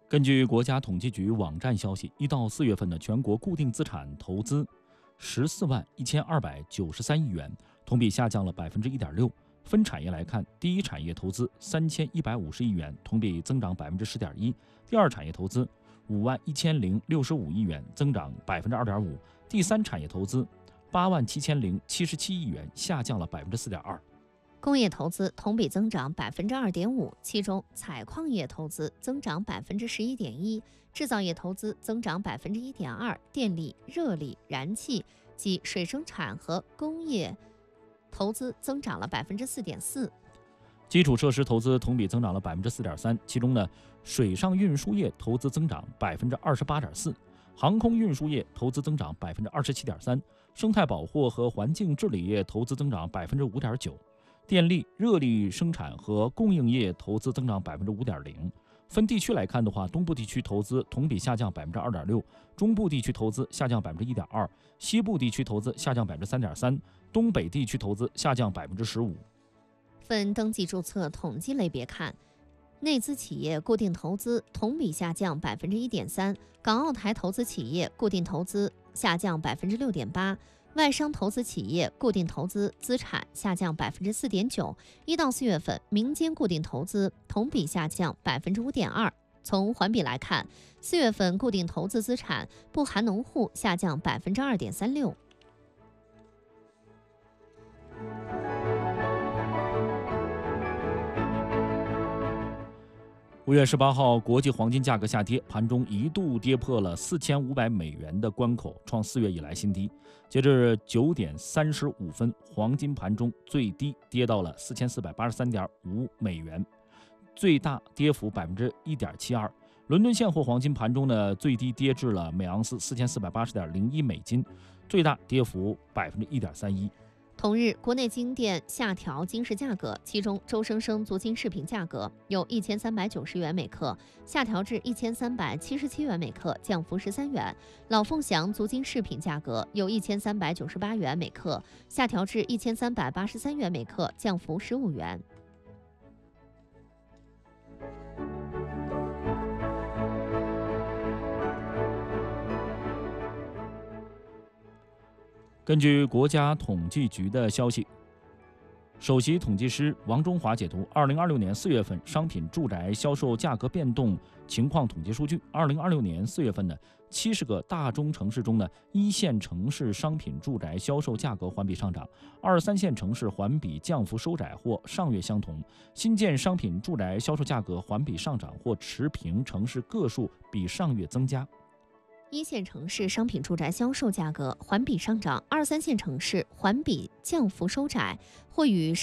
根据国家统计局网站消息，1到4月份的全国固定资产投资141293亿元，同比下降了1.6%。分产业来看，第一产业投资3150亿元，同比增长10.1%；第二产业投资51065亿元，增长2.5%；第三产业投资87077亿元，下降了4.2%。 工业投资同比增长2.5%，其中采矿业投资增长11.1%，制造业投资增长1.2%，电力、热力、燃气及水生产和工业投资增长了4.4%。 基础设施投资同比增长了4.3%，其中呢，水上运输业投资增长28.4%，航空运输业投资增长27.3%，生态保护和环境治理业投资增长5.9%。电力、热力生产和供应业投资增长5.0%。分地区来看的话，东部地区投资同比下降2.6%，中部地区投资下降1.2%，西部地区投资下降3.3%，东北地区投资下降15%。 分登记注册统计类别看，内资企业固定投资同比下降1.3%，港澳台投资企业固定投资下降6.8%。外商投资企业固定投资资产下降4.9%。1到4月份，民间固定投资同比下降5.2%。从环比来看，4月份固定投资资产不含农户下降2.36%。 5月18号，国际黄金价格下跌，盘中一度跌破了$4500的关口，创4月以来新低。截至9点35分，黄金盘中最低跌到了$4483.5，最大跌幅1.72%。伦敦现货黄金盘中呢，最低跌至了每盎司$4480.01，最大跌幅1.31%。 同日，国内金店下调金饰价格，其中周生生足金饰品价格由1390元每克下调至1377元每克，降幅13元；老凤祥足金饰品价格由1398元每克下调至1383元每克，降幅15元。 根据国家统计局的消息，首席统计师王中华解读2026年4月份商品住宅销售价格变动情况统计数据。2026年4月份呢，70个大中城市中呢，1线城市商品住宅销售价格环比上涨，2、3线城市环比降幅收窄或上月相同。新建商品住宅销售价格环比上涨或持平城市个数比上月增加。 1线城市商品住宅销售价格环比上涨，2、3线城市环比降幅收窄或与